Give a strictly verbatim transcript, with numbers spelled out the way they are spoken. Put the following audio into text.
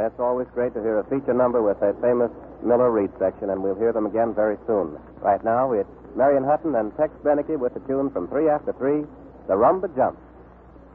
it's always great to hear a feature number with a famous Miller Reed section, and we'll hear them again very soon. Right now, it's Marion Hutton and Tex Beneke with the tune from Three After Three, The Rumba Jump.